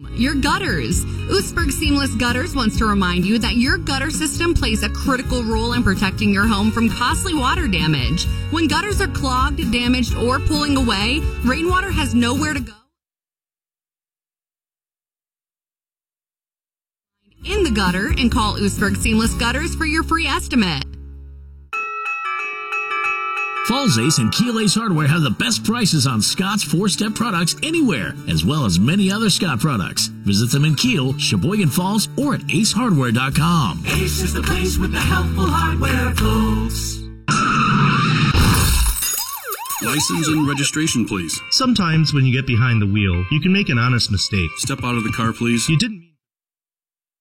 Your gutters. Oostburg Seamless Gutters wants to remind you that your gutter system plays a critical role in protecting your home from costly water damage. When gutters are clogged, damaged, or pulling away, rainwater has nowhere to go. In the gutter and call Oostburg Seamless Gutters for your free estimate. Falls Ace and Keel Ace Hardware have the best prices on Scott's 4-step products anywhere, as well as many other Scott products. Visit them in Keel, Sheboygan Falls, or at acehardware.com. Ace is the place with the helpful hardware, folks. License and registration, please. Sometimes when you get behind the wheel, you can make an honest mistake. Step out of the car, please. You didn't